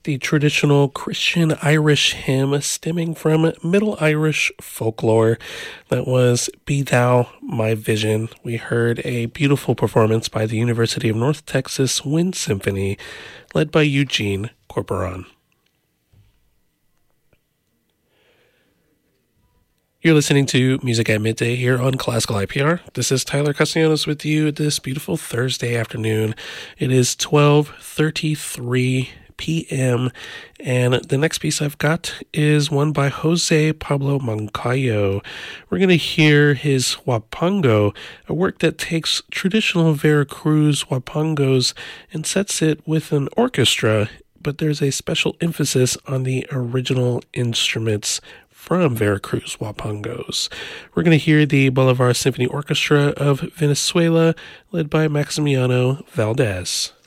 The traditional Christian Irish hymn stemming from Middle Irish folklore. That was Be Thou My Vision. We heard a beautiful performance by the University of North Texas Wind Symphony, led by Eugene Corporon. You're listening to Music at Midday here on Classical IPR. This is Tyler Castellanos with you this beautiful Thursday afternoon. It is 12:33 p.m. and the next piece I've got is one by Jose Pablo Moncayo. We're going to hear his Huapango, a work that takes traditional Veracruz huapangos and sets it with an orchestra, but there's a special emphasis on the original instruments from Veracruz huapangos. We're going to hear the Bolivar Symphony Orchestra of Venezuela, led by Maximiano Valdez.